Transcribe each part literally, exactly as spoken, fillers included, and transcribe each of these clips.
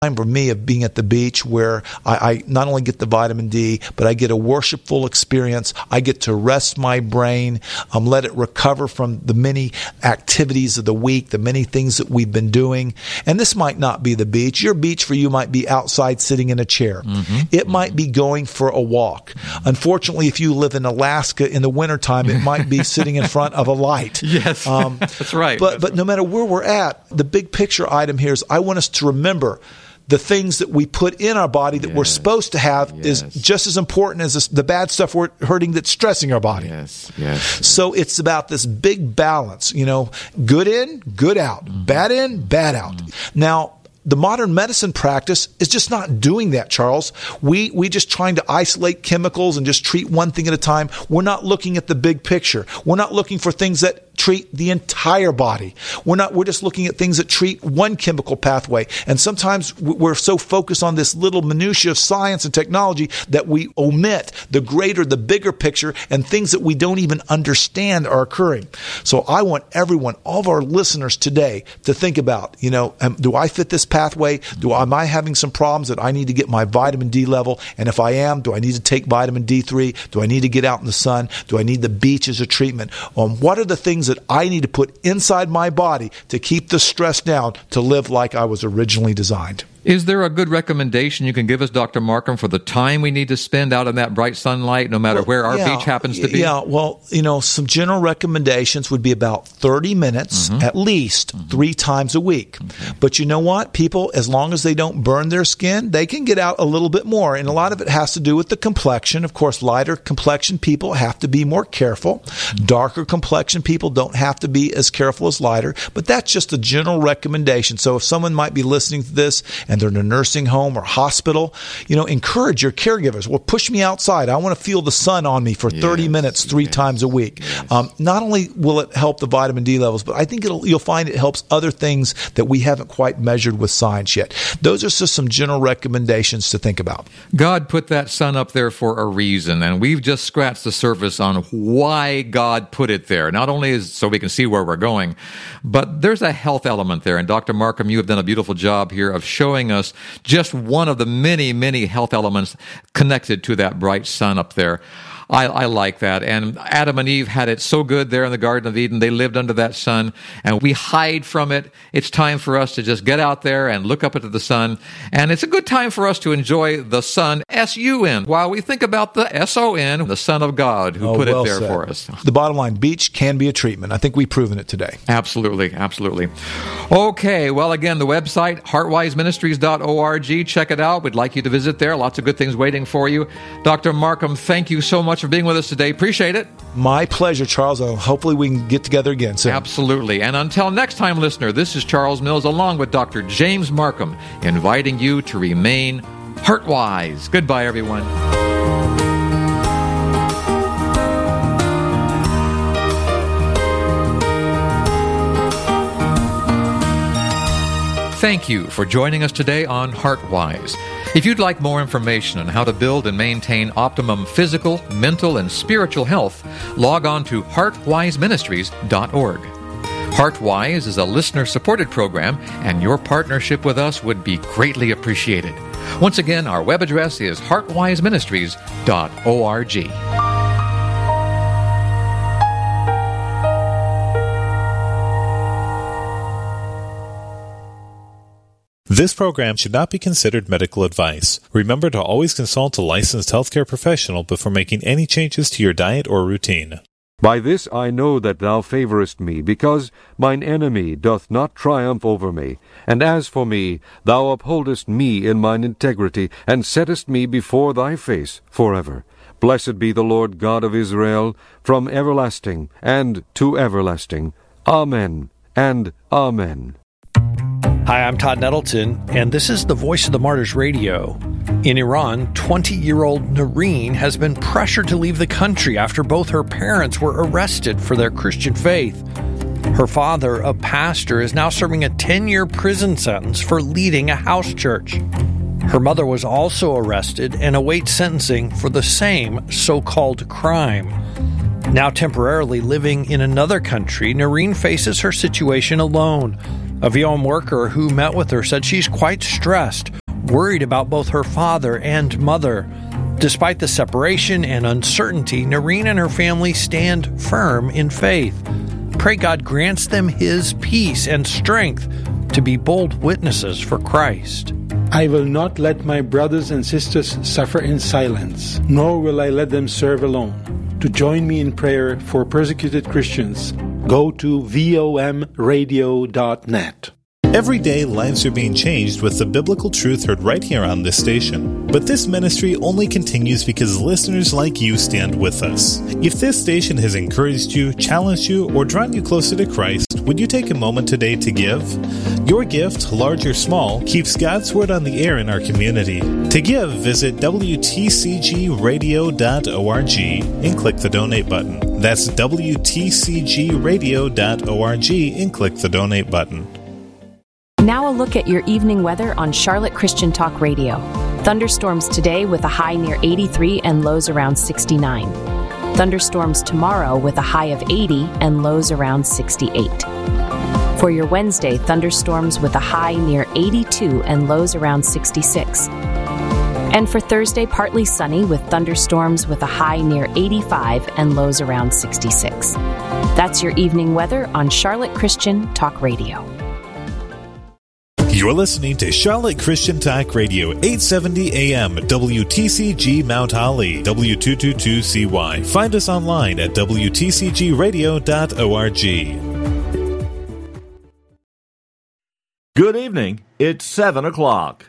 time for me of being at the beach where I, I not only get the vitamin D, but I get a worshipful experience. I get to rest my brain, um, let it recover from the many activities of the week, the many things that we've been doing. And this might not be the beach. Your beach for you might be outside sitting in a chair. Mm-hmm. It mm-hmm. might be going for a walk. Unfortunately, if you live in Alaska in the wintertime, it might be sitting in front of a light. Yes, um, that's right. But, that's but right. no matter where we're at, the big picture item here is I want us to remember the things that we put in our body that yes. we're supposed to have yes. is just as important as this, the bad stuff we're hurting that's stressing our body. Yes, yes. So it's about this big balance, you know, good in, good out, mm-hmm. bad in, bad out. Mm-hmm. Now, the modern medicine practice is just not doing that, Charles. We we just trying to isolate chemicals and just treat one thing at a time. We're not looking at the big picture. We're not looking for things that treat the entire body. We're not. We're just looking at things that treat one chemical pathway. And sometimes we're so focused on this little minutia of science and technology that we omit the greater, the bigger picture, and things that we don't even understand are occurring. So I want everyone, all of our listeners today, to think about, you know, um, do I fit this pathway? Do am I having some problems that I need to get my vitamin D level? And if I am, do I need to take vitamin D three? Do I need to get out in the sun? Do I need the beach as a treatment? Um, what are the things that I need to put inside my body to keep the stress down to live like I was originally designed? Is there a good recommendation you can give us, Doctor Markham, for the time we need to spend out in that bright sunlight, no matter well, where our yeah, beach happens to be? Yeah, well, you know, some general recommendations would be about thirty minutes mm-hmm. at least mm-hmm. three times a week. Okay. But you know what? People, as long as they don't burn their skin, they can get out a little bit more. And a lot of it has to do with the complexion. Of course, lighter complexion people have to be more careful. Mm-hmm. Darker complexion people don't have to be as careful as lighter. But that's just a general recommendation. So if someone might be listening to this and they're in a nursing home or hospital, you know, encourage your caregivers. Well, push me outside. I want to feel the sun on me for yes, thirty minutes, three yes, times a week. Yes. Um, not only will it help the vitamin D levels, but I think it'll, you'll find it helps other things that we haven't quite measured with science yet. Those are just some general recommendations to think about. God put that sun up there for a reason, and we've just scratched the surface on why God put it there. Not only is so we can see where we're going, but there's a health element there. And Doctor Markham, you have done a beautiful job here of showing us just one of the many, many health elements connected to that bright sun up there. I, I like that. And Adam and Eve had it so good there in the Garden of Eden. They lived under that sun, and we hide from it. It's time for us to just get out there and look up into the sun. And it's a good time for us to enjoy the sun, S U N, while we think about the S O N, the Son of God, who oh, put well it there said. for us. The bottom line, beach can be a treatment. I think we've proven it today. Absolutely, absolutely. Okay, well, again, the website, heartwise ministries dot org. Check it out. We'd like you to visit there. Lots of good things waiting for you. Doctor Markham, thank you so much for being with us today. Appreciate it. My pleasure, Charles. Hopefully we can get together again soon. Absolutely. And until next time, listener, this is Charles Mills along with Doctor James Markham, inviting you to remain heart-wise. Goodbye, everyone. Thank you for joining us today on Heartwise. If you'd like more information on how to build and maintain optimum physical, mental, and spiritual health, log on to heartwise ministries dot org. Heartwise is a listener-supported program, and your partnership with us would be greatly appreciated. Once again, our web address is heartwise ministries dot org. This program should not be considered medical advice. Remember to always consult a licensed healthcare professional before making any changes to your diet or routine. By this I know that thou favorest me, because mine enemy doth not triumph over me. And as for me, thou upholdest me in mine integrity, and settest me before thy face forever. Blessed be the Lord God of Israel, from everlasting and to everlasting. Amen and amen. Hi, I'm Todd Nettleton, and this is the Voice of the Martyrs Radio. In Iran, twenty-year-old Noreen has been pressured to leave the country after both her parents were arrested for their Christian faith. Her father, a pastor, is now serving a ten-year prison sentence for leading a house church. Her mother was also arrested and awaits sentencing for the same so-called crime. Now temporarily living in another country, Noreen faces her situation alone. A V O M worker who met with her said she's quite stressed, worried about both her father and mother. Despite the separation and uncertainty, Noreen and her family stand firm in faith. Pray God grants them His peace and strength to be bold witnesses for Christ. I will not let my brothers and sisters suffer in silence, nor will I let them serve alone. To join me in prayer for persecuted Christians, go to V O M radio dot net. Every day, lives are being changed with the biblical truth heard right here on this station. But this ministry only continues because listeners like you stand with us. If this station has encouraged you, challenged you, or drawn you closer to Christ, would you take a moment today to give? Your gift, large or small, keeps God's Word on the air in our community. To give, visit W T C G radio dot org and click the donate button. That's W T C G radio dot org and click the donate button. Now a look at your evening weather on Charlotte Christian Talk Radio. Thunderstorms today with a high near eighty-three and lows around sixty-nine. Thunderstorms tomorrow with a high of eighty and lows around sixty-eight. For your Wednesday, thunderstorms with a high near eighty-two and lows around sixty-six. And for Thursday, partly sunny with thunderstorms with a high near eighty-five and lows around sixty-six. That's your evening weather on Charlotte Christian Talk Radio. You're listening to Charlotte Christian Talk Radio, eight seventy A M, W T C G Mount Holly, W two twenty-two C Y. Find us online at W T C G radio dot org. Good evening. It's seven o'clock.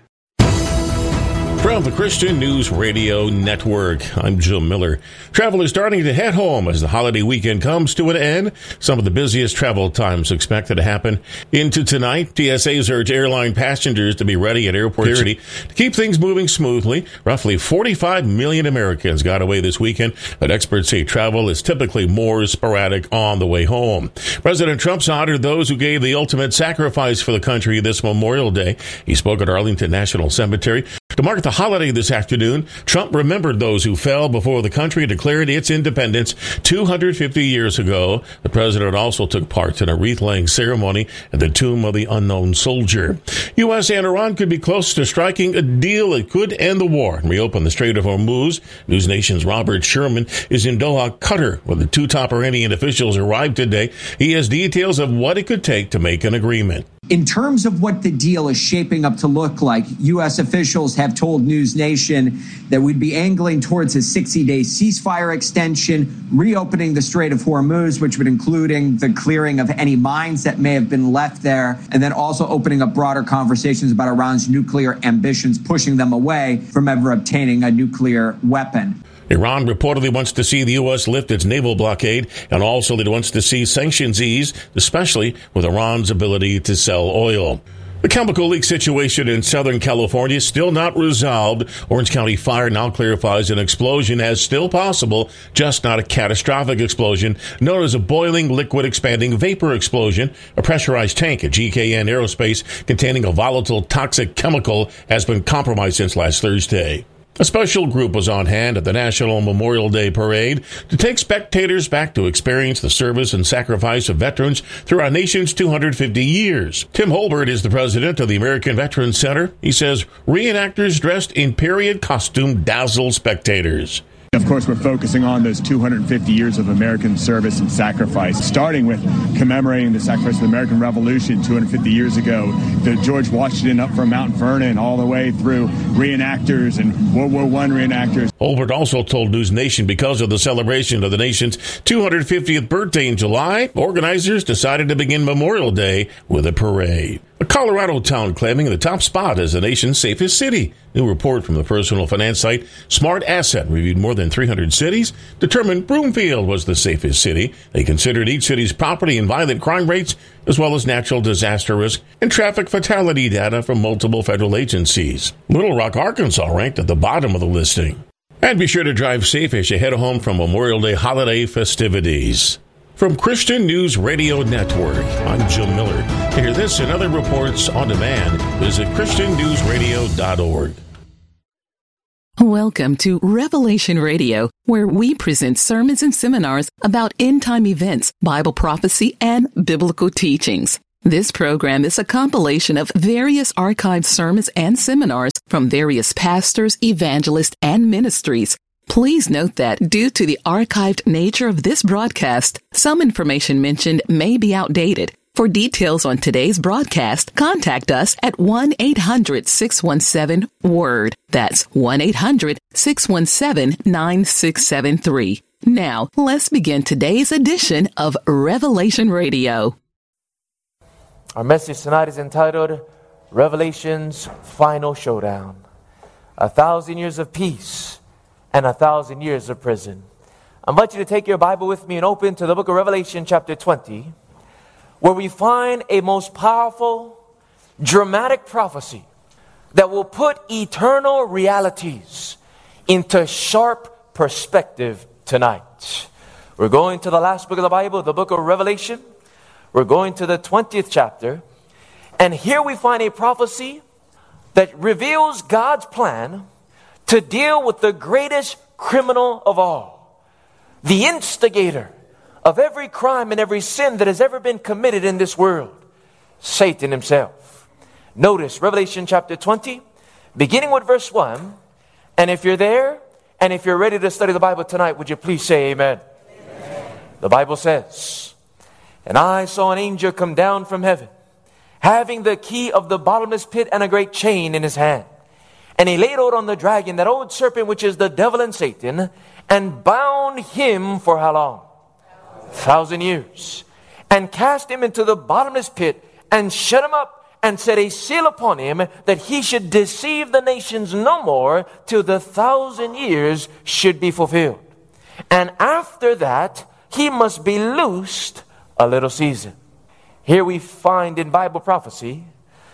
From the Christian News Radio Network, I'm Jim Miller. Travel is starting to head home as the holiday weekend comes to an end. Some of the busiest travel times expected to happen into tonight. T S A's urge airline passengers to be ready at airport security to keep things moving smoothly. Roughly forty-five million Americans got away this weekend, but experts say travel is typically more sporadic on the way home. President Trump's honored those who gave the ultimate sacrifice for the country this Memorial Day. He spoke at Arlington National Cemetery. To mark the holiday this afternoon, Trump remembered those who fell before the country declared its independence two hundred fifty years ago. The president also took part in a wreath-laying ceremony at the tomb of the unknown soldier. U S and Iran could be close to striking a deal that could end the war and reopen the Strait of Hormuz. News Nation's Robert Sherman is in Doha, Qatar, where the two top Iranian officials arrived today. He has details of what it could take to make an agreement. In terms of what the deal is shaping up to look like, U S officials have told News Nation that we'd be angling towards a sixty-day ceasefire extension, reopening the Strait of Hormuz, which would including the clearing of any mines that may have been left there, and then also opening up broader conversations about Iran's nuclear ambitions, pushing them away from ever obtaining a nuclear weapon. Iran reportedly wants to see the U S lift its naval blockade, and also it wants to see sanctions eased, especially with Iran's ability to sell oil. The chemical leak situation in Southern California is still not resolved. Orange County Fire now clarifies an explosion as still possible, just not a catastrophic explosion, known as a boiling liquid expanding vapor explosion. A pressurized tank at G K N Aerospace containing a volatile toxic chemical has been compromised since last Thursday. A special group was on hand at the National Memorial Day Parade to take spectators back to experience the service and sacrifice of veterans through our nation's two hundred fifty years. Tim Holbert is the president of the American Veterans Center. He says reenactors dressed in period costume dazzle spectators. Of course, we're focusing on those two hundred fifty years of American service and sacrifice, starting with commemorating the sacrifice of the American Revolution two hundred fifty years ago, the George Washington up from Mount Vernon, all the way through reenactors and World War One reenactors. Holbert also told News Nation because of the celebration of the nation's two hundred fiftieth birthday in July, organizers decided to begin Memorial Day with a parade. A Colorado town claiming the top spot as the nation's safest city. New report from the personal finance site Smart Asset reviewed more than three hundred cities, determined Broomfield was the safest city. They considered each city's property and violent crime rates, as well as natural disaster risk and traffic fatality data from multiple federal agencies. Little Rock, Arkansas ranked at the bottom of the listing. And be sure to drive safe as you head home from Memorial Day holiday festivities. From Christian News Radio Network, I'm Jim Miller. To hear this and other reports on demand, visit Christian News Radio dot org. Welcome to Revelation Radio, where we present sermons and seminars about end-time events, Bible prophecy, and biblical teachings. This program is a compilation of various archived sermons and seminars from various pastors, evangelists, and ministries. Please note that due to the archived nature of this broadcast, some information mentioned may be outdated. For details on today's broadcast, contact us at one eight hundred six one seven WORD. That's one eight hundred six one seven nine six seven three. Now, let's begin today's edition of Revelation Radio. Our message tonight is entitled, Revelation's Final Showdown. A thousand years of peace and a thousand years of prison. I invite you to take your Bible with me and open to the book of Revelation chapter twenty, where we find a most powerful, dramatic prophecy that will put eternal realities into sharp perspective tonight. We're going to the last book of the Bible, the book of Revelation. We're going to the twentieth chapter, and here we find a prophecy that reveals God's plan to deal with the greatest criminal of all, the instigator of every crime and every sin that has ever been committed in this world, Satan himself. Notice Revelation chapter twenty, beginning with verse one, and if you're there, and if you're ready to study the Bible tonight, would you please say amen? Amen. The Bible says, "And I saw an angel come down from heaven, having the key of the bottomless pit and a great chain in his hand. And he laid hold on the dragon, that old serpent which is the devil and Satan, and bound him for how long? A thousand years. And cast him into the bottomless pit, and shut him up, and set a seal upon him, that he should deceive the nations no more, till the thousand years should be fulfilled. And after that, he must be loosed a little season." Here we find in Bible prophecy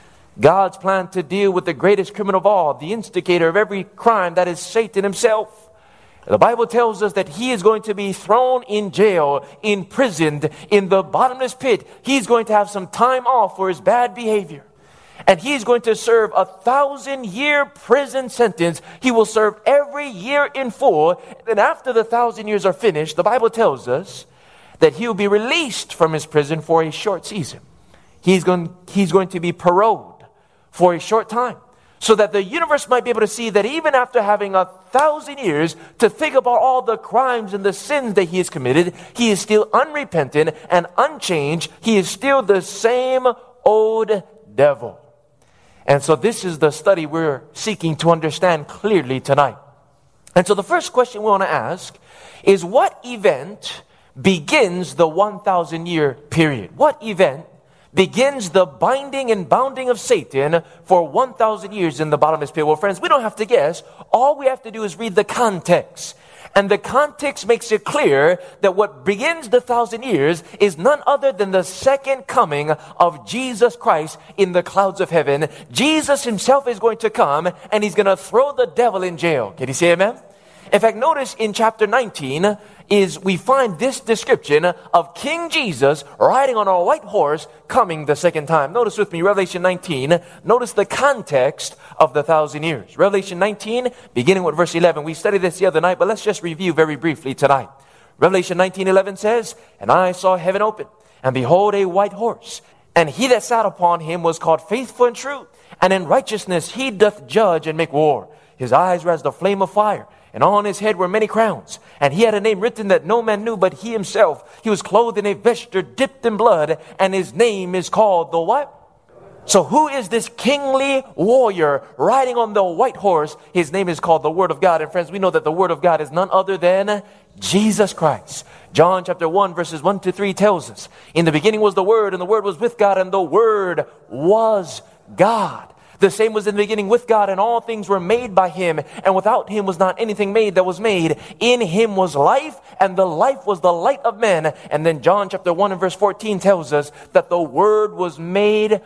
God's plan to deal with the greatest criminal of all, the instigator of every crime, that is Satan himself. The Bible tells us that he is going to be thrown in jail, imprisoned in the bottomless pit. He's going to have some time off for his bad behavior. And he's going to serve a thousand year prison sentence. He will serve every year in full. And after the thousand years are finished, the Bible tells us that he'll be released from his prison for a short season. He's going, he's going to be paroled for a short time, so that the universe might be able to see that even after having a thousand years to think about all the crimes and the sins that he has committed, he is still unrepentant and unchanged. He is still the same old devil. And so this is the study we're seeking to understand clearly tonight. And so the first question we want to ask is, what event begins the one thousand year period? What event begins the binding and bounding of Satan for one thousand years in the bottomless pit? Well, friends, we don't have to guess. All we have to do is read the context. And the context makes it clear that what begins the thousand years is none other than the second coming of Jesus Christ in the clouds of heaven. Jesus himself is going to come, and he's going to throw the devil in jail. Can you say amen? In fact, notice in chapter nineteen is we find this description of King Jesus riding on a white horse coming the second time. Notice with me, Revelation nineteen. Notice the context of the thousand years. Revelation nineteen, beginning with verse eleven. We studied this the other night, but let's just review very briefly tonight. Revelation nineteen eleven says, "And I saw heaven open, and behold a white horse, and he that sat upon him was called Faithful and True, and in righteousness he doth judge and make war. His eyes were as the flame of fire, and on his head were many crowns. And he had a name written that no man knew but he himself. He was clothed in a vesture dipped in blood, and his name is called the" what? So who is this kingly warrior riding on the white horse? His name is called the Word of God. And friends, we know that the Word of God is none other than Jesus Christ. John chapter one verses one to three tells us, "In the beginning was the Word, and the Word was with God, and the Word was God. The same was in the beginning with God, and all things were made by him, and without him was not anything made that was made. In him was life, and the life was the light of men." And then John chapter one and verse fourteen tells us that the Word was made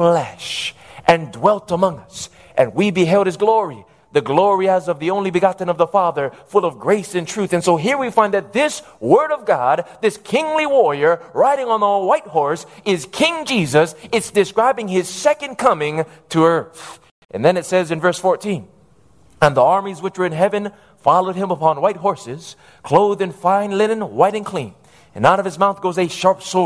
flesh and dwelt among us, and we beheld his glory, the glory as of the only begotten of the Father, full of grace and truth. And so here we find that this Word of God, this kingly warrior riding on a white horse, is King Jesus. It's describing his second coming to earth. And then it says in verse fourteen, "And the armies which were in heaven followed him upon white horses, clothed in fine linen, white and clean. And out of his mouth goes a sharp sword,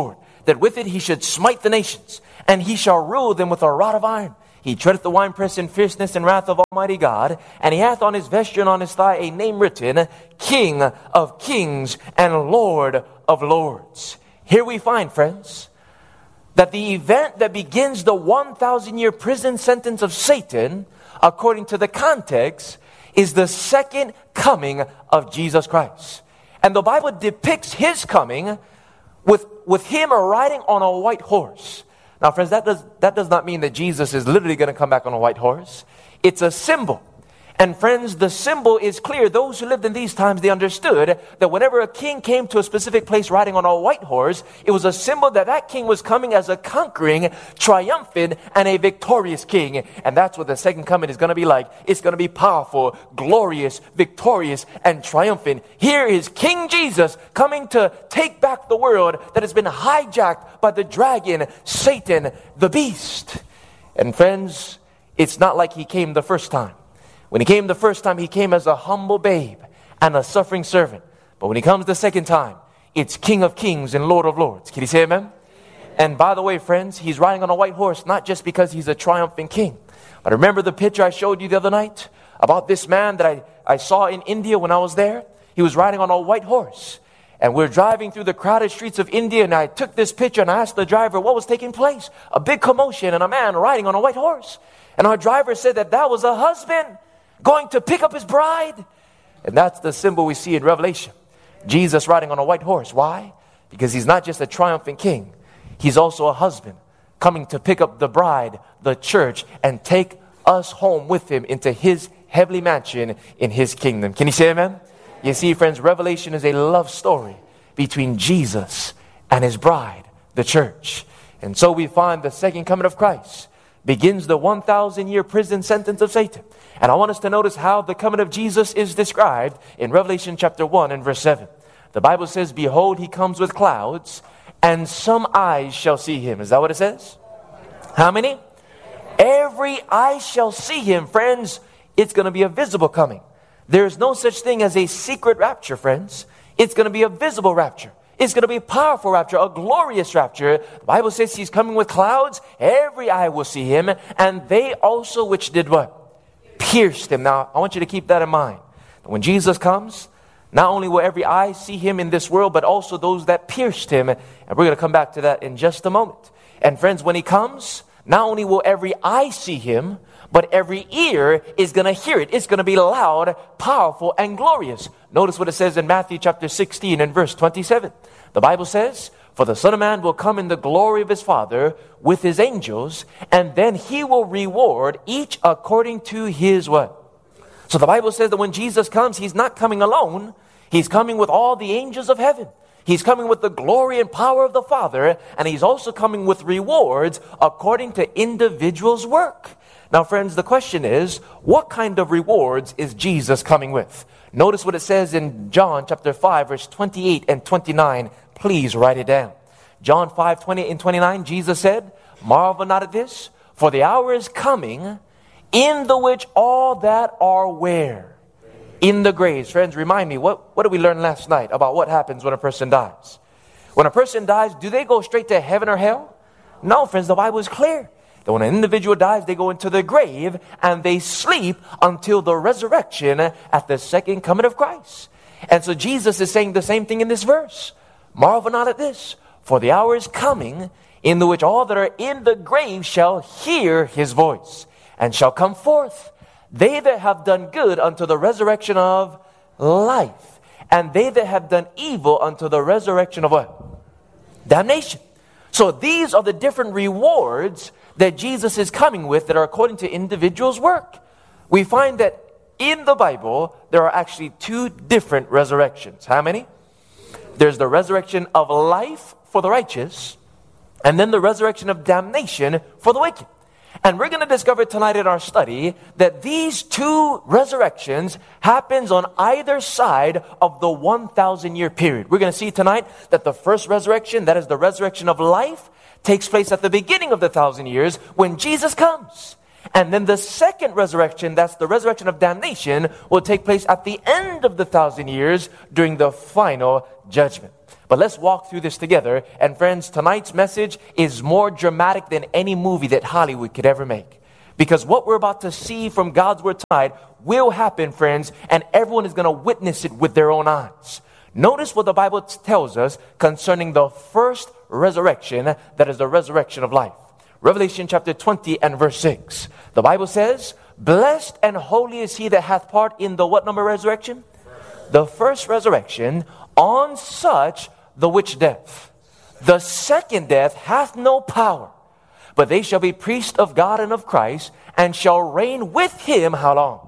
that with it he should smite the nations, and he shall rule them with a rod of iron. He treadeth the winepress in fierceness and wrath of Almighty God, and he hath on his vesture and on his thigh a name written, King of kings and Lord of lords. Here we find, friends, that the event that begins the one thousand year prison sentence of Satan, according to the context, is the second coming of Jesus Christ. And the Bible depicts his coming with, with him riding on a white horse. Now, friends, that does, that does not mean that Jesus is literally going to come back on a white horse. It's a symbol. And friends, the symbol is clear. Those who lived in these times, they understood that whenever a king came to a specific place riding on a white horse, it was a symbol that that king was coming as a conquering, triumphant, and a victorious king. And that's what the second coming is going to be like. It's going to be powerful, glorious, victorious, and triumphant. Here is King Jesus coming to take back the world that has been hijacked by the dragon, Satan, the beast. And friends, it's not like he came the first time. When he came the first time, he came as a humble babe and a suffering servant. But when he comes the second time, it's King of kings and Lord of lords. Can you say amen? Amen? And by the way, friends, he's riding on a white horse, not just because he's a triumphant king. But remember the picture I showed you the other night about this man that I, I saw in India when I was there? He was riding on a white horse. And we're driving through the crowded streets of India, and I took this picture and I asked the driver what was taking place. A big commotion and a man riding on a white horse. And our driver said that that was a husband going to pick up his bride. And that's the symbol we see in Revelation. Jesus riding on a white horse. Why? Because he's not just a triumphant king. He's also a husband coming to pick up the bride, the church, and take us home with him into his heavenly mansion in his kingdom. Can you say amen? You see, friends, Revelation is a love story between Jesus and his bride, the church. And so we find the second coming of Christ begins the one thousand year prison sentence of Satan. And I want us to notice how the coming of Jesus is described in Revelation chapter one and verse seven. The Bible says, behold, he comes with clouds, and some eyes shall see him. Is that what it says? How many? Every eye shall see him, friends. It's going to be a visible coming. There's no such thing as a secret rapture, friends. It's going to be a visible rapture. It's going to be a powerful rapture, a glorious rapture. The Bible says he's coming with clouds. Every eye will see him. And they also which did what? Pierced him. Now, I want you to keep that in mind. When Jesus comes, not only will every eye see him in this world, but also those that pierced him. And we're going to come back to that in just a moment. And friends, when he comes, not only will every eye see him, but every ear is going to hear it. It's going to be loud, powerful, and glorious. Notice what it says in Matthew chapter sixteen and verse twenty-seven. The Bible says, for the Son of Man will come in the glory of his Father with his angels, and then he will reward each according to his what? So the Bible says that when Jesus comes, he's not coming alone. He's coming with all the angels of heaven. He's coming with the glory and power of the Father, and he's also coming with rewards according to individuals' work. Now, friends, the question is, what kind of rewards is Jesus coming with? Notice what it says in John chapter five, verse twenty-eight and twenty-nine. Please write it down. John five, twenty-eight and twenty-nine, Jesus said, marvel not at this, for the hour is coming, in the which all that are where? In the graves. Friends, remind me, what, what did we learn last night about what happens when a person dies? When a person dies, do they go straight to heaven or hell? No, friends, the Bible is clear that when an individual dies, they go into the grave and they sleep until the resurrection at the second coming of Christ. And so Jesus is saying the same thing in this verse. Marvel not at this, for the hour is coming in the which all that are in the grave shall hear his voice and shall come forth. They that have done good unto the resurrection of life, and they that have done evil unto the resurrection of what? Damnation. So these are the different rewards that Jesus is coming with that are according to individuals' work. We find that in the Bible, there are actually two different resurrections. How many? There's the resurrection of life for the righteous, and then the resurrection of damnation for the wicked. And we're going to discover tonight in our study that these two resurrections happens on either side of the one thousand year period. We're going to see tonight that the first resurrection, that is the resurrection of life, takes place at the beginning of the thousand years when Jesus comes. And then the second resurrection, that's the resurrection of damnation, will take place at the end of the thousand years during the final judgment. But let's walk through this together. And friends, tonight's message is more dramatic than any movie that Hollywood could ever make. Because what we're about to see from God's Word tonight will happen, friends, and everyone is going to witness it with their own eyes. Notice what the Bible tells us concerning the first resurrection, that is the resurrection of life. Revelation chapter twenty and verse six. The Bible says, blessed and holy is he that hath part in the what number resurrection? The first resurrection. On such the which death. The second death hath no power, but they shall be priests of God and of Christ, and shall reign with him how long?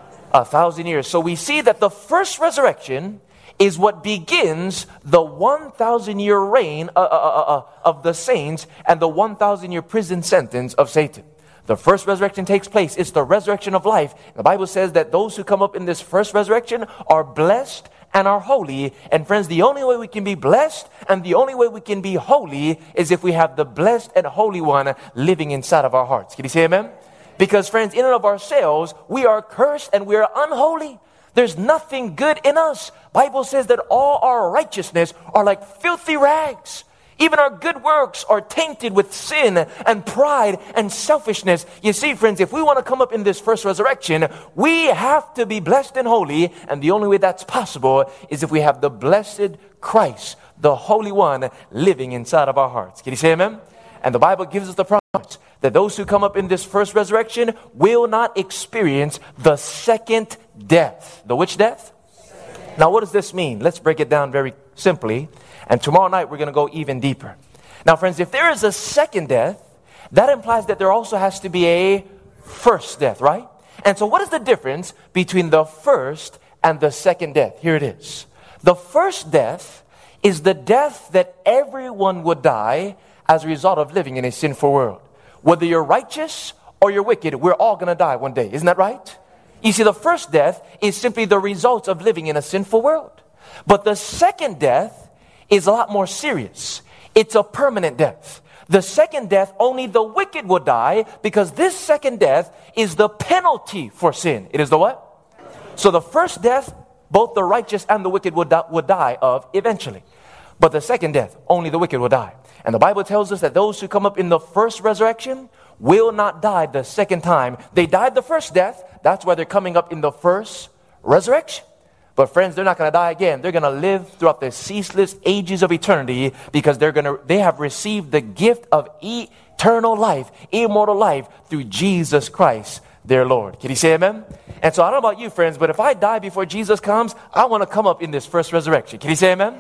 A thousand years. So we see that the first resurrection is what begins the one thousand year reign uh, uh, uh, uh, of the saints and the one thousand year prison sentence of Satan. The first resurrection takes place. It's the resurrection of life. The Bible says that those who come up in this first resurrection are blessed and are holy. And friends, the only way we can be blessed and the only way we can be holy is if we have the blessed and holy one living inside of our hearts. Can you say amen? Because friends, in and of ourselves, we are cursed and we are unholy. There's nothing good in us. Bible says that all our righteousness are like filthy rags. Even our good works are tainted with sin and pride and selfishness. You see, friends, if we want to come up in this first resurrection, we have to be blessed and holy. And the only way that's possible is if we have the blessed Christ, the Holy One, living inside of our hearts. Can you say amen? And the Bible gives us the promise that those who come up in this first resurrection will not experience the second death. The which death? Now, what does this mean? Let's break it down very simply. And tomorrow night, we're going to go even deeper. Now, friends, if there is a second death, that implies that there also has to be a first death, right? And so what is the difference between the first and the second death? Here it is. The first death is the death that everyone would die as a result of living in a sinful world. Whether you're righteous or you're wicked, we're all going to die one day. Isn't that right? You see, the first death is simply the result of living in a sinful world. But the second death is a lot more serious. It's a permanent death. The second death, only the wicked will die, because this second death is the penalty for sin. It is the what? So the first death, both the righteous and the wicked would die, would die of eventually. But the second death, only the wicked will die. And the Bible tells us that those who come up in the first resurrection will not die the second time. They died the first death. That's why they're coming up in the first resurrection. But friends, they're not going to die again. They're going to live throughout the ceaseless ages of eternity, because they're going to, they have received the gift of eternal life, immortal life through Jesus Christ, their Lord. Can you say amen? And so I don't know about you, friends, but if I die before Jesus comes, I want to come up in this first resurrection. Can you say amen?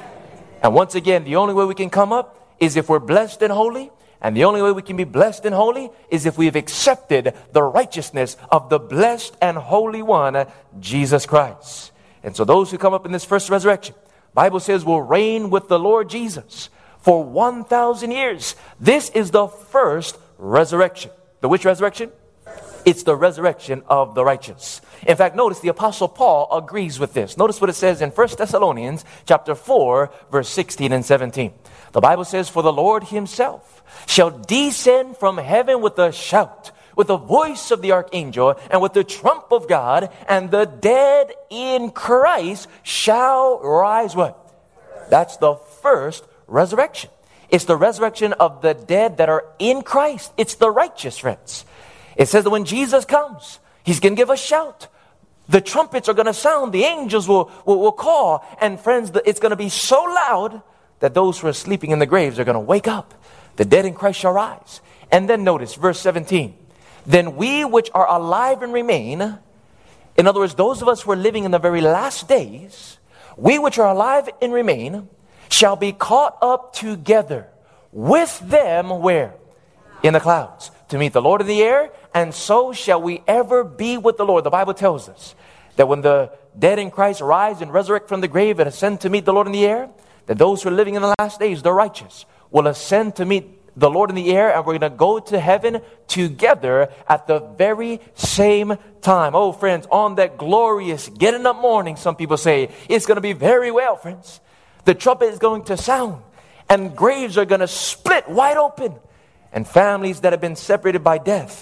And once again, the only way we can come up is if we're blessed and holy. And the only way we can be blessed and holy is if we've accepted the righteousness of the blessed and holy one, Jesus Christ. And so those who come up in this first resurrection, Bible says, will reign with the Lord Jesus for one thousand years. This is the first resurrection. The which resurrection? It's the resurrection of the righteous. In fact, notice the Apostle Paul agrees with this. Notice what it says in First Thessalonians chapter four, verse sixteen and seventeen. The Bible says, for the Lord himself shall descend from heaven with a shout, with the voice of the archangel, and with the trump of God, and the dead in Christ shall rise what? That's the first resurrection. It's the resurrection of the dead that are in Christ. It's the righteous, friends. It says that when Jesus comes, he's going to give a shout. The trumpets are going to sound. The angels will, will, will call. And friends, it's going to be so loud that those who are sleeping in the graves are going to wake up. The dead in Christ shall rise. And then notice verse seventeen. Then we which are alive and remain, in other words, those of us who are living in the very last days, we which are alive and remain, shall be caught up together with them, where? In the clouds, to meet the Lord in the air, and so shall we ever be with the Lord. The Bible tells us that when the dead in Christ rise and resurrect from the grave and ascend to meet the Lord in the air, that those who are living in the last days, the righteous, will ascend to meet the Lord in the air, and we're going to go to heaven together at the very same time. Oh, friends, on that glorious getting up morning, some people say, it's going to be very well, friends. The trumpet is going to sound, and graves are going to split wide open, and families that have been separated by death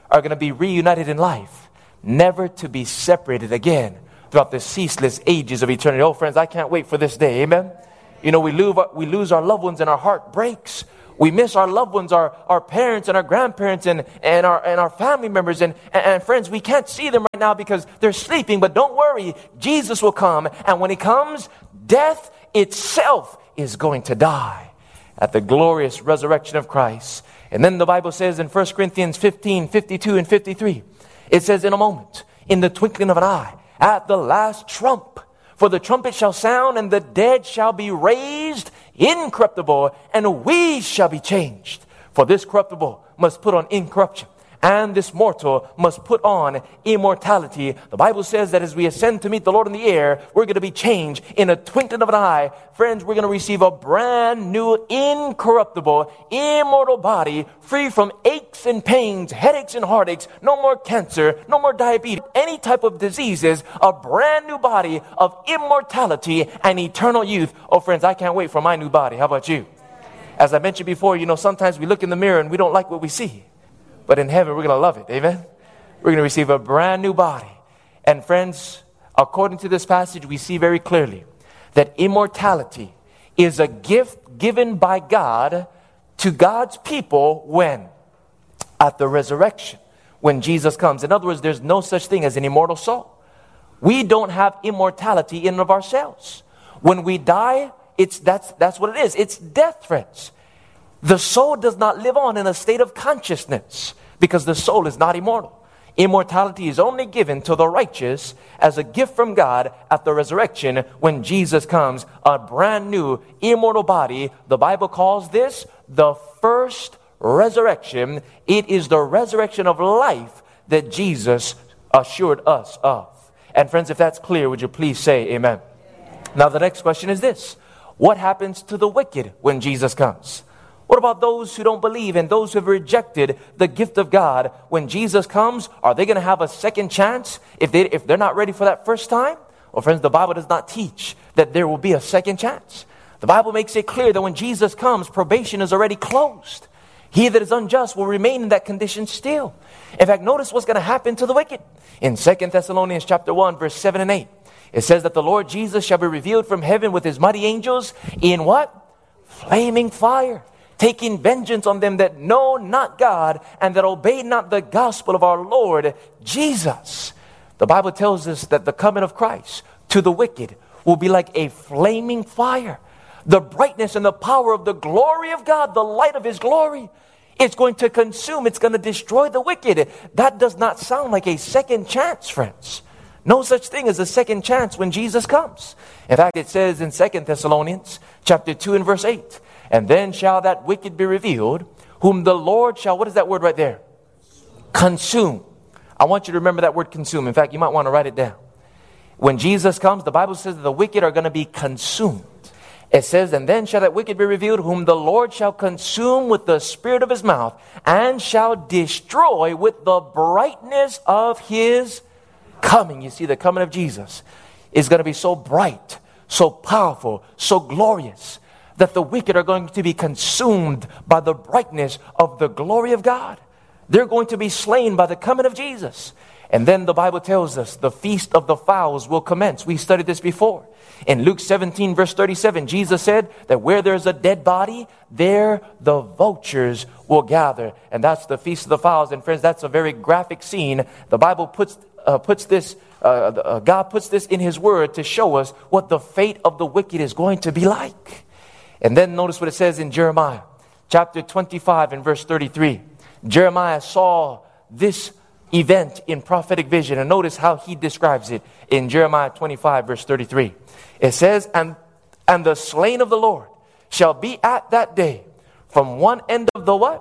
are going to be reunited in life, never to be separated again throughout the ceaseless ages of eternity. Oh, friends, I can't wait for this day. Amen? You know, we lose, we lose our loved ones and our heart breaks. We miss our loved ones, our, our parents and our grandparents and, and, our, and our family members. And, and, and friends, we can't see them right now because they're sleeping. But don't worry, Jesus will come. And when he comes, death itself is going to die at the glorious resurrection of Christ. And then the Bible says in First Corinthians fifteen, fifty-two and fifty-three, it says, in a moment, in the twinkling of an eye, at the last trump, for the trumpet shall sound, and the dead shall be raised incorruptible, and we shall be changed. For this corruptible must put on incorruption, and this mortal must put on immortality. The Bible says that as we ascend to meet the Lord in the air, we're going to be changed in a twinkling of an eye. Friends, we're going to receive a brand new, incorruptible, immortal body, free from aches and pains, headaches and heartaches, no more cancer, no more diabetes, any type of diseases, a brand new body of immortality and eternal youth. Oh, friends, I can't wait for my new body. How about you? As I mentioned before, you know, sometimes we look in the mirror and we don't like what we see. But in heaven, we're going to love it. Amen? We're going to receive a brand new body. And friends, according to this passage, we see very clearly that immortality is a gift given by God to God's people when? At the resurrection, when Jesus comes. In other words, there's no such thing as an immortal soul. We don't have immortality in and of ourselves. When we die, it's that's that's what it is. It's death, friends. The soul does not live on in a state of consciousness because the soul is not immortal. Immortality is only given to the righteous as a gift from God at the resurrection when Jesus comes, a brand new immortal body. The Bible calls this the first resurrection. It is the resurrection of life that Jesus assured us of. And friends, if that's clear, would you please say amen? Now the next question is this. What happens to the wicked when Jesus comes? What about those who don't believe and those who have rejected the gift of God? When Jesus comes, are they going to have a second chance if, they, if they're not ready for that first time? Well, friends, the Bible does not teach that there will be a second chance. The Bible makes it clear that when Jesus comes, probation is already closed. He that is unjust will remain in that condition still. In fact, notice what's going to happen to the wicked. In Second Thessalonians chapter one, verse seven and eight, it says that the Lord Jesus shall be revealed from heaven with his mighty angels in what? Flaming fire, taking vengeance on them that know not God and that obey not the gospel of our Lord Jesus. The Bible tells us that the coming of Christ to the wicked will be like a flaming fire. The brightness and the power of the glory of God, the light of his glory, it's going to consume, it's going to destroy the wicked. That does not sound like a second chance, friends. No such thing as a second chance when Jesus comes. In fact, it says in Second Thessalonians chapter two and verse eight, and then shall that wicked be revealed, whom the Lord shall, what is that word right there? Consume. I want you to remember that word consume. In fact, you might want to write it down. When Jesus comes, the Bible says that the wicked are going to be consumed. It says, and then shall that wicked be revealed, whom the Lord shall consume with the spirit of his mouth, and shall destroy with the brightness of his coming. You see, the coming of Jesus is going to be so bright, so powerful, so glorious, that the wicked are going to be consumed by the brightness of the glory of God. They're going to be slain by the coming of Jesus. And then the Bible tells us the feast of the fowls will commence. We studied this before. In Luke seventeen, verse thirty-seven, Jesus said that where there's a dead body, there the vultures will gather. And that's the feast of the fowls. And friends, that's a very graphic scene. The Bible puts uh, puts this, uh, uh, God puts this in his word to show us what the fate of the wicked is going to be like. And then notice what it says in Jeremiah chapter twenty-five and verse thirty-three. Jeremiah saw this event in prophetic vision. And notice how he describes it in Jeremiah twenty-five verse thirty-three. It says, and, and the slain of the Lord shall be at that day from one end of the what?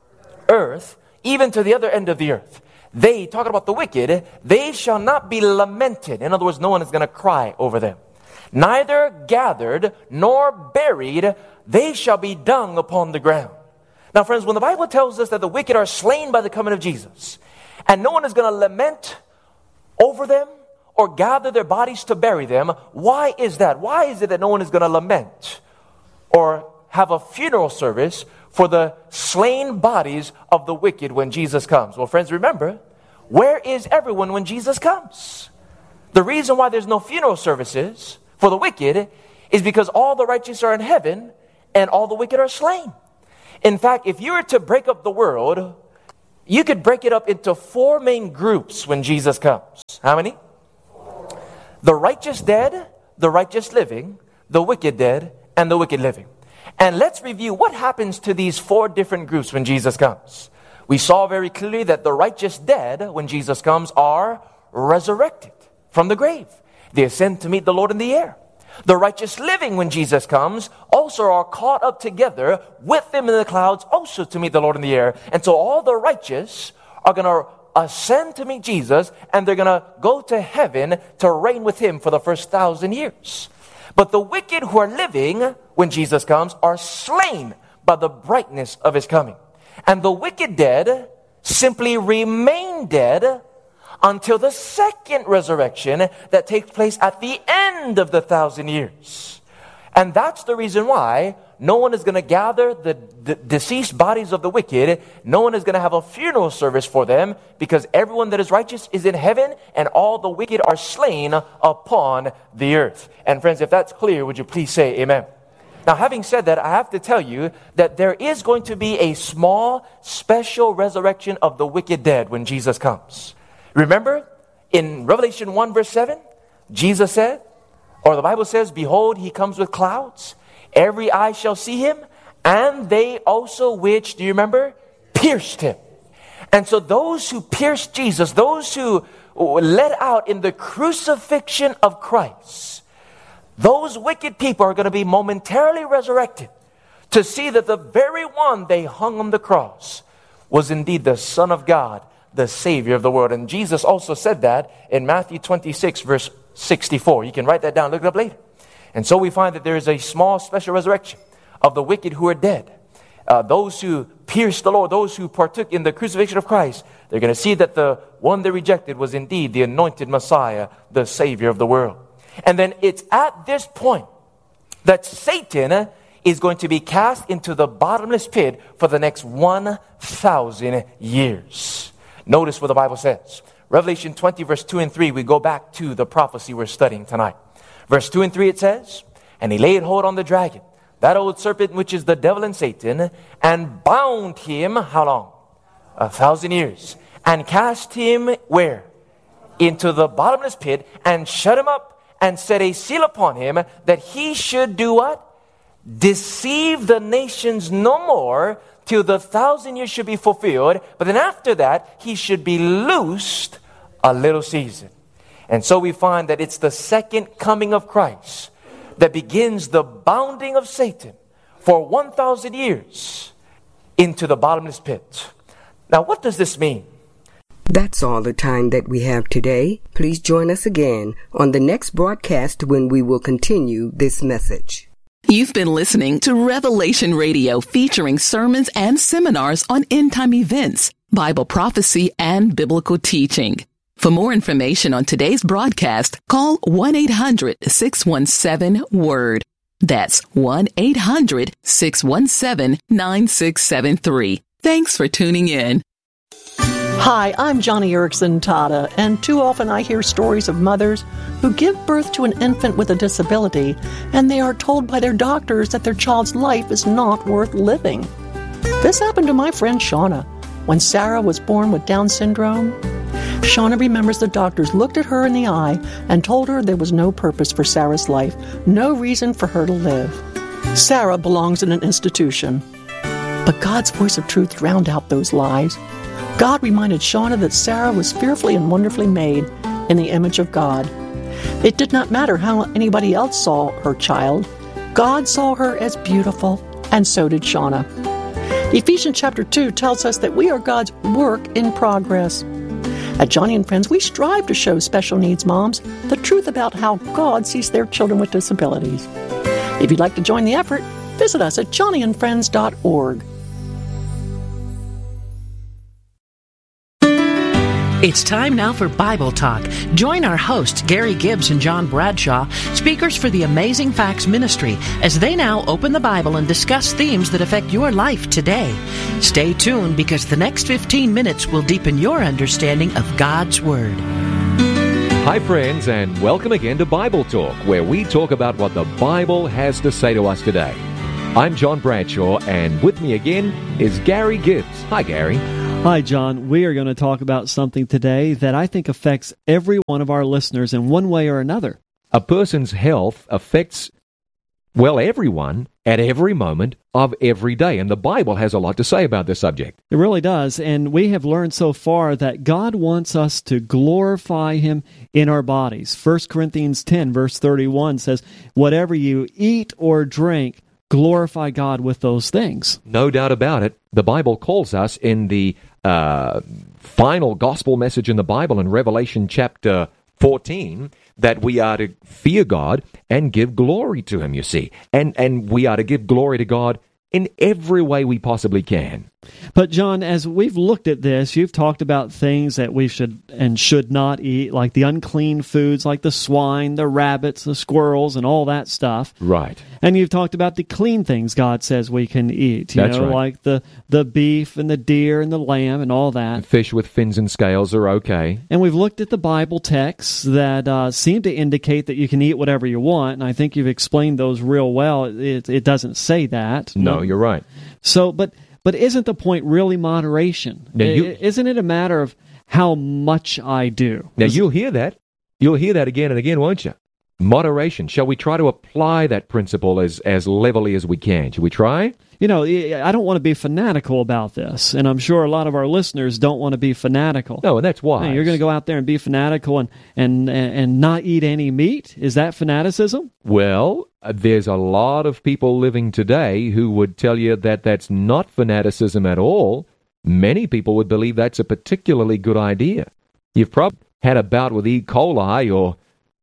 Earth, even to the other end of the earth. They, talking about the wicked, they shall not be lamented. In other words, no one is going to cry over them. Neither gathered nor buried, they shall be dung upon the ground. Now, friends, when the Bible tells us that the wicked are slain by the coming of Jesus, and no one is going to lament over them or gather their bodies to bury them, why is that? Why is it that no one is going to lament or have a funeral service for the slain bodies of the wicked when Jesus comes. Well, friends, remember, where is everyone when Jesus comes? The reason why there's no funeral services for the wicked is because all the righteous are in heaven and all the wicked are slain. In fact, if you were to break up the world, you could break it up into four main groups when Jesus comes. How many? The righteous dead, the righteous living, the wicked dead, and the wicked living. And let's review what happens to these four different groups when Jesus comes. We saw very clearly that the righteous dead, when Jesus comes, are resurrected from the grave. They ascend to meet the Lord in the air. The righteous living, when Jesus comes, also are caught up together with them in the clouds, also to meet the Lord in the air. And so all the righteous are going to ascend to meet Jesus, and they're going to go to heaven to reign with him for the first thousand years. But the wicked who are living when Jesus comes are slain by the brightness of his coming. And the wicked dead simply remain dead until the second resurrection that takes place at the end of the thousand years. And that's the reason why no one is going to gather the, the deceased bodies of the wicked. No one is going to have a funeral service for them, because everyone that is righteous is in heaven and all the wicked are slain upon the earth. And friends, if that's clear, would you please say amen? Now, having said that, I have to tell you that there is going to be a small, special resurrection of the wicked dead when Jesus comes. Remember, in Revelation one verse seven, Jesus said, or the Bible says, behold, he comes with clouds. Every eye shall see him, and they also which, do you remember, pierced him. And so those who pierced Jesus, those who let out in the crucifixion of Christ, those wicked people are going to be momentarily resurrected to see that the very one they hung on the cross was indeed the Son of God, the Savior of the world. And Jesus also said that in Matthew twenty-six, verse sixty-four. You can write that down, look it up later. And so we find that there is a small special resurrection of the wicked who are dead. Uh, those who pierced the Lord, those who partook in the crucifixion of Christ, they're going to see that the one they rejected was indeed the anointed Messiah, the Savior of the world. And then it's at this point that Satan is going to be cast into the bottomless pit for the next one thousand years. Notice what the Bible says. Revelation twenty, verse two and three, we go back to the prophecy we're studying tonight. Verse two and three, it says, and he laid hold on the dragon, that old serpent which is the devil and Satan, and bound him, how long? A thousand years. And cast him where? Into the bottomless pit, and shut him up, and set a seal upon him, that he should do what? Deceive the nations no more, till the thousand years should be fulfilled. But then after that, he should be loosed a little season. And so we find that it's the second coming of Christ that begins the bounding of Satan for one thousand years into the bottomless pit. Now, what does this mean? That's all the time that we have today. Please join us again on the next broadcast when we will continue this message. You've been listening to Revelation Radio, featuring sermons and seminars on end-time events, Bible prophecy, and biblical teaching. For more information on today's broadcast, call one eight hundred six one seven WORD. That's one eight hundred six one seven nine six seven three. Thanks for tuning in. Hi, I'm Johnny Erickson Tada, and too often I hear stories of mothers who give birth to an infant with a disability, and they are told by their doctors that their child's life is not worth living. This happened to my friend Shauna. When Sarah was born with Down syndrome, Shauna remembers the doctors looked at her in the eye and told her there was no purpose for Sarah's life, no reason for her to live. Sarah belongs in an institution. But God's voice of truth drowned out those lies. God reminded Shauna that Sarah was fearfully and wonderfully made in the image of God. It did not matter how anybody else saw her child. God saw her as beautiful, and so did Shauna. Ephesians chapter two tells us that we are God's work in progress. At Johnny and Friends, we strive to show special needs moms the truth about how God sees their children with disabilities. If you'd like to join the effort, visit us at johnny and friends dot org. It's time now for Bible Talk. Join our hosts, Gary Gibbs and John Bradshaw, speakers for the Amazing Facts Ministry, as they now open the Bible and discuss themes that affect your life today. Stay tuned because the next fifteen minutes will deepen your understanding of God's Word. Hi friends, and welcome again to Bible Talk, where we talk about what the Bible has to say to us today. I'm John Bradshaw, and with me again is Gary Gibbs. Hi, Gary. Hi, John. We are going to talk about something today that I think affects every one of our listeners in one way or another. A person's health affects, well, everyone at every moment of every day, and the Bible has a lot to say about this subject. It really does, and we have learned so far that God wants us to glorify Him in our bodies. First Corinthians ten, verse thirty-one says, "Whatever you eat or drink, glorify God with those things." No doubt about it. The Bible calls us in the uh, final gospel message in the Bible in Revelation chapter fourteen that we are to fear God and give glory to Him, you see. And, and we are to give glory to God in every way we possibly can. But John, as we've looked at this, you've talked about things that we should and should not eat, like the unclean foods, like the swine, the rabbits, the squirrels, and all that stuff. Right. And you've talked about the clean things God says we can eat, you That's know, right. like the, the beef and the deer and the lamb and all that. Fish with fins and scales are okay. And we've looked at the Bible texts that uh, seem to indicate that you can eat whatever you want, and I think you've explained those real well. It, it doesn't say that. No, you're right. So, but... But isn't the point really moderation? Now you, isn't it a matter of how much I do? Now, you'll hear that. You'll hear that again and again, won't you? Moderation. Shall we try to apply that principle as, as levelly as we can? Shall we try? You know, I don't want to be fanatical about this, and I'm sure a lot of our listeners don't want to be fanatical. No, and that's why. Hey, you're going to go out there and be fanatical and, and, and not eat any meat? Is that fanaticism? Well, there's a lot of people living today who would tell you that that's not fanaticism at all. Many people would believe that's a particularly good idea. You've probably had a bout with E. coli or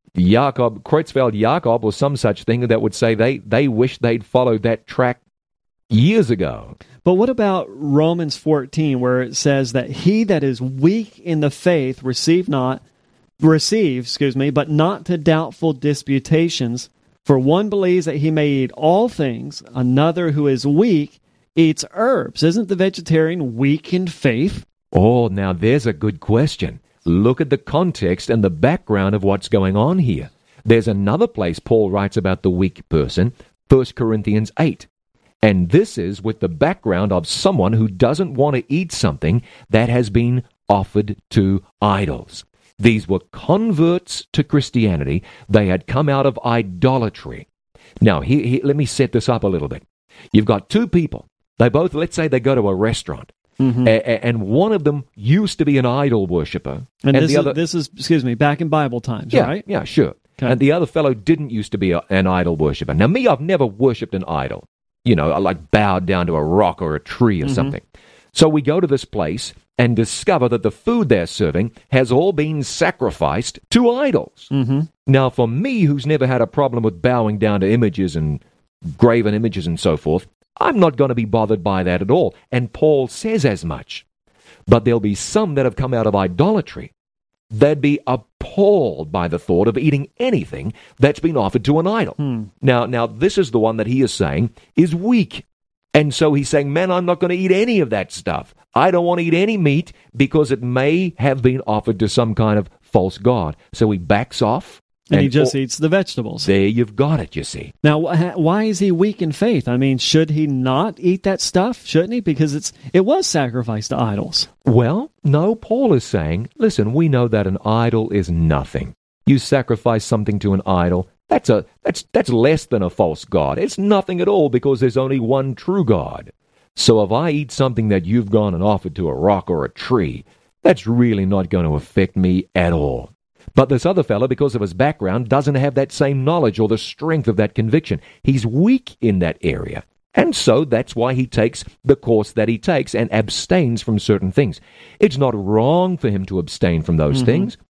Jakob, Creutzfeldt-Jakob or some such thing that would say they, they wish they'd followed that track years ago. But what about Romans fourteen, where it says that he that is weak in the faith receive not, receive, excuse me, but not to doubtful disputations. For one believes that he may eat all things, another who is weak eats herbs. Isn't the vegetarian weak in faith? Oh, now there's a good question. Look at the context and the background of what's going on here. There's another place Paul writes about the weak person, First Corinthians eight. And this is with the background of someone who doesn't want to eat something that has been offered to idols. These were converts to Christianity. They had come out of idolatry. Now, here, here, let me set this up a little bit. You've got two people. They both, let's say they go to a restaurant. Mm-hmm. A- and one of them used to be an idol worshiper. And, and this, the other, is, this is, excuse me, back in Bible times, yeah, right? Yeah, sure. Okay. And the other fellow didn't used to be a, an idol worshiper. Now, me, I've never worshipped an idol. You know, like bowed down to a rock or a tree or mm-hmm. something. So we go to this place and discover that the food they're serving has all been sacrificed to idols. Mm-hmm. Now, for me, who's never had a problem with bowing down to images and graven images and so forth, I'm not going to be bothered by that at all. And Paul says as much. But there'll be some that have come out of idolatry. They'd be appalled by the thought of eating anything that's been offered to an idol. Hmm. Now, now, this is the one that he is saying is weak. And so he's saying, man, I'm not going to eat any of that stuff. I don't want to eat any meat because it may have been offered to some kind of false god. So he backs off. And, and he just or, eats the vegetables. There you've got it, you see. Now, wh- why is he weak in faith? I mean, should he not eat that stuff? Shouldn't he? Because it's it was sacrificed to idols. Well, no, Paul is saying, listen, we know that an idol is nothing. You sacrifice something to an idol, that's a that's that's less than a false god. It's nothing at all because there's only one true God. So if I eat something that you've gone and offered to a rock or a tree, that's really not going to affect me at all. But this other fellow, because of his background, doesn't have that same knowledge or the strength of that conviction. He's weak in that area. And so that's why he takes the course that he takes and abstains from certain things. It's not wrong for him to abstain from those mm-hmm. things.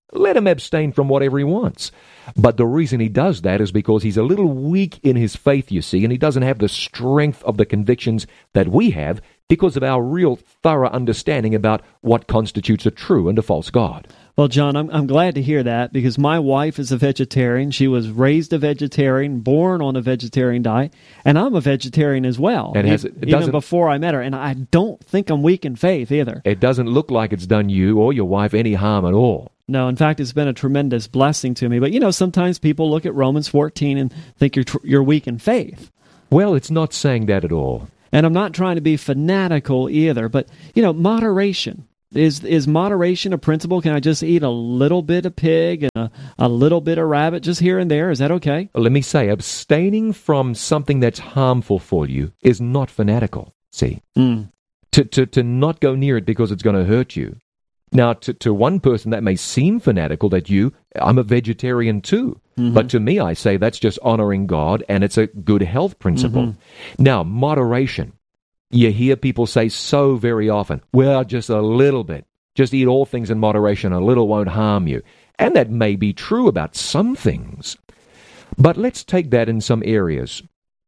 let him abstain from whatever he wants. But the reason he does that is because he's a little weak in his faith, you see, and he doesn't have the strength of the convictions that we have because of our real thorough understanding about what constitutes a true and a false God. Well, John, I'm, I'm glad to hear that because my wife is a vegetarian. She was raised a vegetarian, born on a vegetarian diet, and I'm a vegetarian as well, It has- it even doesn't- before I met her. And I don't think I'm weak in faith either. It doesn't look like it's done you or your wife any harm at all. No, in fact, it's been a tremendous blessing to me. But, you know, sometimes people look at Romans fourteen and think you're tr- you're weak in faith. Well, it's not saying that at all. And I'm not trying to be fanatical either. But, you know, moderation. Is is moderation a principle? Can I just eat a little bit of pig and a, a little bit of rabbit just here and there? Is that okay? Let me say, abstaining from something that's harmful for you is not fanatical, see? Mm. To, to, to not go near it because it's going to hurt you. Now, to, to one person, that may seem fanatical that you, I'm a vegetarian too. Mm-hmm. But to me, I say that's just honoring God, and it's a good health principle. Mm-hmm. Now, moderation. You hear people say so very often, well, just a little bit. Just eat all things in moderation. A little won't harm you. And that may be true about some things. But let's take that in some areas.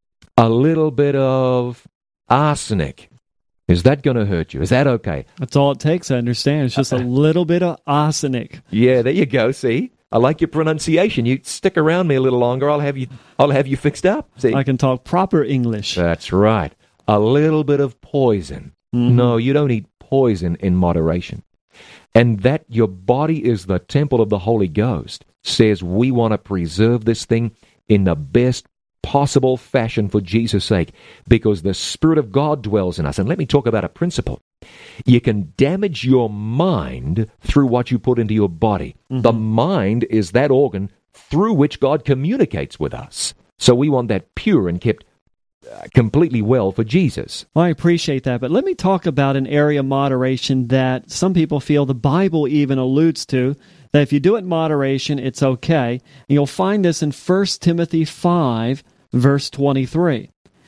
A little bit of arsenic. Is that going to hurt you? Is that okay? That's all it takes, I understand. It's just a little bit of arsenic. Yeah, there you go. See, I like your pronunciation. You stick around me a little longer, I'll have you. I'll have you fixed up. See, I can talk proper English. That's right. A little bit of poison. Mm-hmm. No, you don't eat poison in moderation. And that your body is the temple of the Holy Ghost says we want to preserve this thing in the best possible fashion for Jesus' sake, because the Spirit of God dwells in us. And let me talk about a principle. You can damage your mind through what you put into your body. Mm-hmm. The mind is that organ through which God communicates with us. So we want that pure and kept uh, completely well for Jesus. Well, I appreciate that, but let me talk about an area of moderation that some people feel the Bible even alludes to, that if you do it in moderation, it's okay. And you'll find this in First Timothy five, verse twenty-three.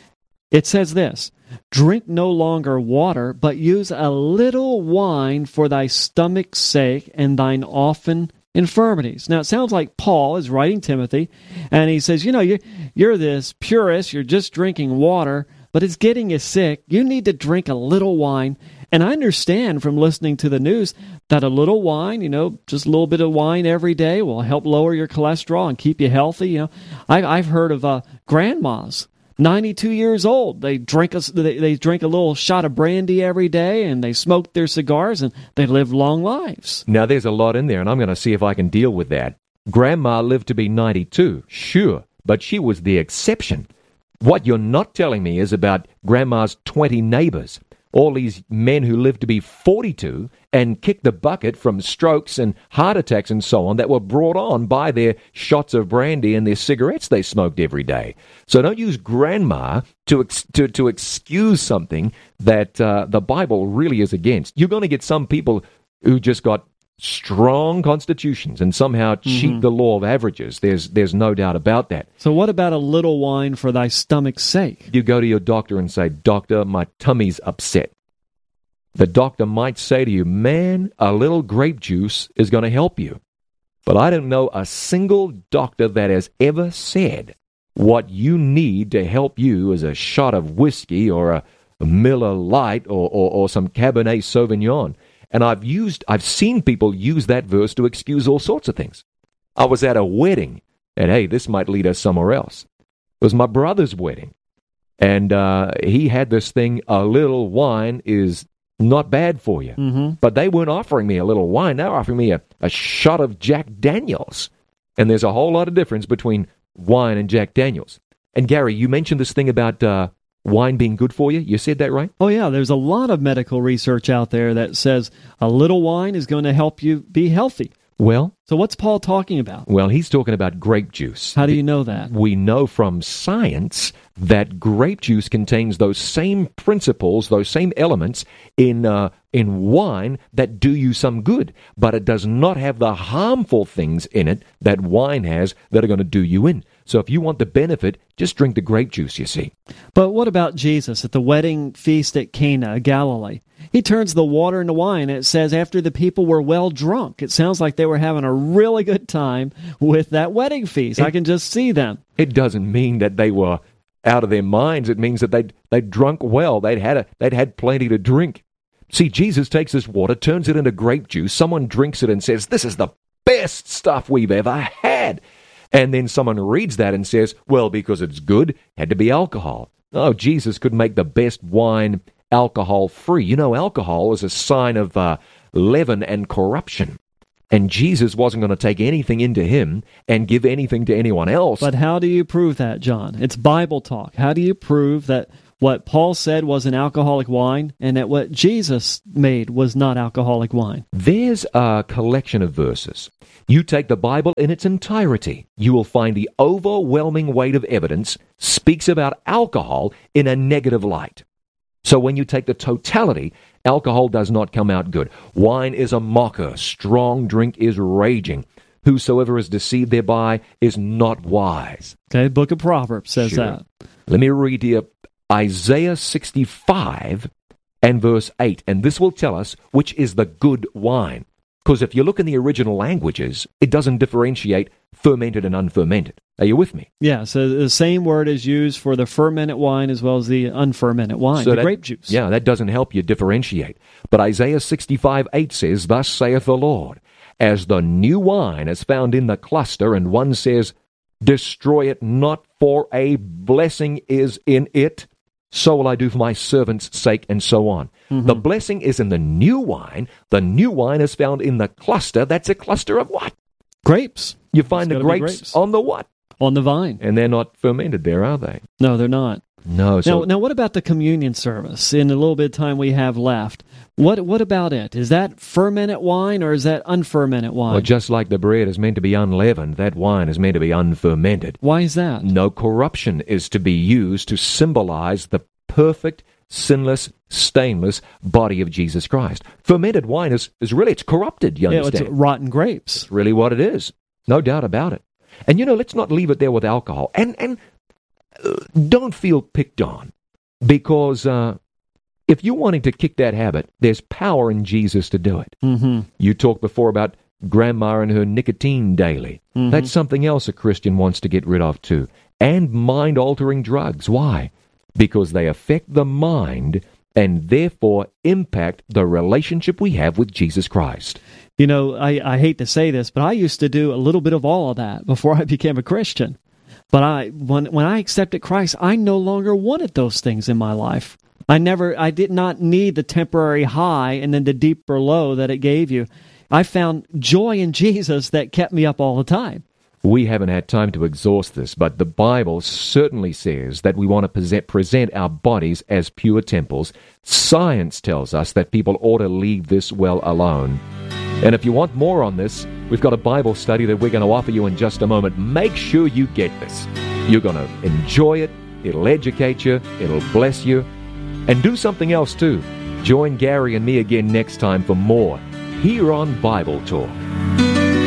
It says this, "Drink no longer water, but use a little wine for thy stomach's sake and thine often infirmities." Now, it sounds like Paul is writing Timothy, and he says, you know, you're, you're this purist, you're just drinking water, but it's getting you sick. You need to drink a little wine. And I understand from listening to the news that a little wine, you know, just a little bit of wine every day will help lower your cholesterol and keep you healthy. You know, I, I've heard of uh, grandmas, ninety-two years old. They drink a they, they drink a little shot of brandy every day, and they smoke their cigars, and they live long lives. Now, there's a lot in there, and I'm going to see if I can deal with that. Grandma lived to be ninety-two, sure, but she was the exception. What you're not telling me is about Grandma's twenty neighbors. All these men who lived to be forty-two and kicked the bucket from strokes and heart attacks and so on that were brought on by their shots of brandy and their cigarettes they smoked every day. So don't use grandma to ex- to, to excuse something that uh, the Bible really is against. You're going to get some people who just got strong constitutions and somehow cheat Mm-hmm. the law of averages. There's there's no doubt about that. So what about a little wine for thy stomach's sake? You go to your doctor and say, "Doctor, my tummy's upset." The doctor might say to you, "Man, a little grape juice is going to help you." But I don't know a single doctor that has ever said what you need to help you is a shot of whiskey or a, a Miller Lite or, or, or some Cabernet Sauvignon. And I've used, I've seen people use that verse to excuse all sorts of things. I was at a wedding, and hey, this might lead us somewhere else. It was my brother's wedding, and uh, he had this thing, a little wine is not bad for you. Mm-hmm. But they weren't offering me a little wine. They were offering me a, a shot of Jack Daniels. And there's a whole lot of difference between wine and Jack Daniels. And Gary, you mentioned this thing about uh, wine being good for you. You said that right? Oh, yeah. There's a lot of medical research out there that says a little wine is going to help you be healthy. Well, so what's Paul talking about? Well, he's talking about grape juice. How do you know that? We know from science that grape juice contains those same principles, those same elements in uh, in wine that do you some good, but it does not have the harmful things in it that wine has that are going to do you in. So if you want the benefit, just drink the grape juice, you see. But what about Jesus at the wedding feast at Cana, Galilee? He turns the water into wine, and it says after the people were well drunk. It sounds like they were having a really good time with that wedding feast. It, I can just see them. It doesn't mean that they were out of their minds. It means that they'd, they'd drunk well. They'd had, a, they'd had plenty to drink. See, Jesus takes this water, turns it into grape juice. Someone drinks it and says, this is the best stuff we've ever had. And then someone reads that and says, well, because it's good, had to be alcohol. Oh, Jesus could make the best wine alcohol-free. You know, alcohol is a sign of uh, leaven and corruption. And Jesus wasn't going to take anything into him and give anything to anyone else. But how do you prove that, John? It's Bible talk. How do you prove that what Paul said was an alcoholic wine and that what Jesus made was not alcoholic wine? There's a collection of verses. You take the Bible in its entirety, you will find the overwhelming weight of evidence speaks about alcohol in a negative light. So when you take the totality, alcohol does not come out good. Wine is a mocker. Strong drink is raging. Whosoever is deceived thereby is not wise. Okay, Book of Proverbs says sure. that. Let me read here Isaiah sixty-five and verse eight, and this will tell us which is the good wine. Because if you look in the original languages, it doesn't differentiate fermented and unfermented. Are you with me? Yeah, so the same word is used for the fermented wine as well as the unfermented wine, so the that, grape juice. Yeah, that doesn't help you differentiate. But Isaiah sixty-five eight says, thus saith the Lord, as the new wine is found in the cluster, and one says, destroy it not, for a blessing is in it, so will I do for my servant's sake, and so on. Mm-hmm. The blessing is in the new wine. The new wine is found in the cluster. That's a cluster of what? Grapes. You find the grapes, grapes on the what? On the vine. And they're not fermented there, are they? No, they're not. No. So now, now, what about the communion service? In a little bit of time we have left, what what about it? Is that fermented wine or is that unfermented wine? Well, just like the bread is meant to be unleavened, that wine is meant to be unfermented. Why is that? No corruption is to be used to symbolize the perfect, sinless, stainless body of Jesus Christ. Fermented wine is, is really, it's corrupted, you yeah, understand? It's rotten grapes. It's really what it is. No doubt about it. And, you know, let's not leave it there with alcohol. And and uh, don't feel picked on, because uh, if you're wanting to kick that habit, there's power in Jesus to do it. Mm-hmm. You talked before about Grandma and her nicotine daily. Mm-hmm. That's something else a Christian wants to get rid of, too. And mind-altering drugs. Why? Because they affect the mind and therefore impact the relationship we have with Jesus Christ. You know, I, I hate to say this, but I used to do a little bit of all of that before I became a Christian. But I when when I accepted Christ, I no longer wanted those things in my life. I never, I did not need the temporary high and then the deeper low that it gave you. I found joy in Jesus that kept me up all the time. We haven't had time to exhaust this, but the Bible certainly says that we want to present, present our bodies as pure temples. Science tells us that people ought to leave this well alone. And if you want more on this, we've got a Bible study that we're going to offer you in just a moment. Make sure you get this. You're going to enjoy it. It'll educate you. It'll bless you. And do something else too. Join Gary and me again next time for more here on Bible Talk.